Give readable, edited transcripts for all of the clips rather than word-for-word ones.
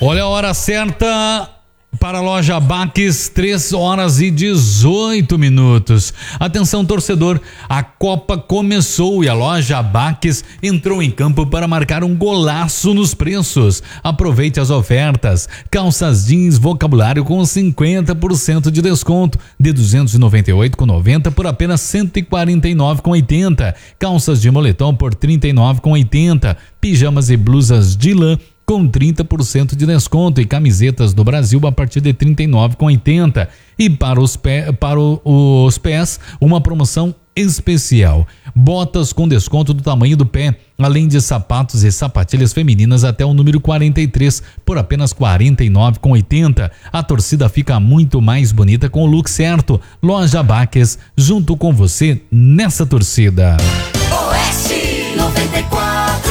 Olha a hora certa para a loja Baques, 3h18. Atenção, torcedor, a Copa começou e a loja Baques entrou em campo para marcar um golaço nos preços. Aproveite as ofertas. Calças jeans vocabulário com 50% de desconto, de 298,90 por apenas 149,80. Calças de moletom por 39,80. Pijamas e blusas de lã com 30% de desconto e camisetas do Brasil a partir de 39,80. E para os pés, uma promoção especial. Botas com desconto do tamanho do pé, além de sapatos e sapatilhas femininas até o número 43 por apenas 49,80. A torcida fica muito mais bonita com o look certo. Loja Baques, junto com você nessa torcida. Oeste 94.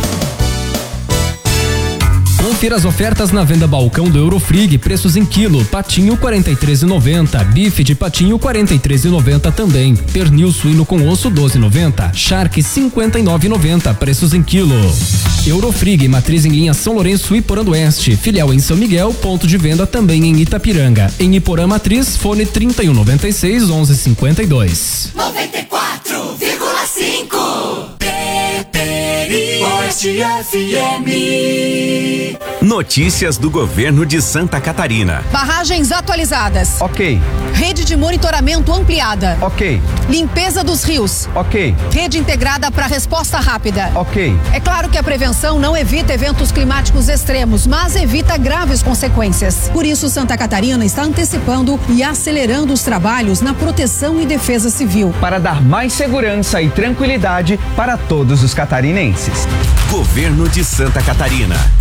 Confira as ofertas na venda balcão do Eurofrig, preços em quilo. Patinho 43,90, bife de patinho 43,90 também. Pernil suíno com osso 12,90, charque 59,90, preços em quilo. Eurofrig, matriz em linha São Lourenço e Iporã do Oeste, filial em São Miguel, ponto de venda também em Itapiranga. Em Iporã matriz, fone 3196 1152. 94,5 Oeste FM. Notícias do governo de Santa Catarina. Barragens atualizadas. Ok. Rede de monitoramento ampliada. Ok. Limpeza dos rios. Ok. Rede integrada para resposta rápida. Ok. É claro que a prevenção não evita eventos climáticos extremos, mas evita graves consequências. Por isso, Santa Catarina está antecipando e acelerando os trabalhos na proteção e defesa civil. Para dar mais segurança e tranquilidade para todos os catarinenses. Governo de Santa Catarina.